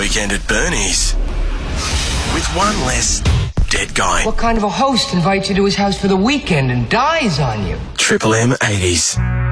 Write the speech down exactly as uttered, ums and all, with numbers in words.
weekend at Bernie's. With one less dead guy. What kind of a host invites you to his house for the weekend and dies on you? Triple M eighties.